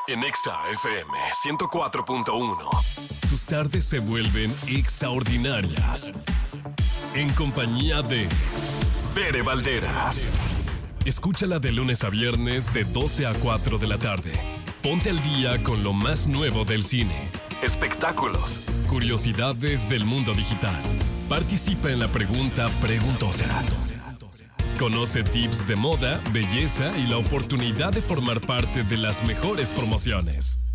En Exa FM 104.1. Tus tardes se vuelven extraordinarias. En compañía de Bere Valderas. Escúchala de lunes a viernes de 12 a 4 de la tarde. Ponte al día con lo más nuevo del cine, espectáculos, curiosidades del mundo digital. Participa en la pregunta preguntosa. Conoce tips de moda, belleza y la oportunidad de formar parte de las mejores promociones.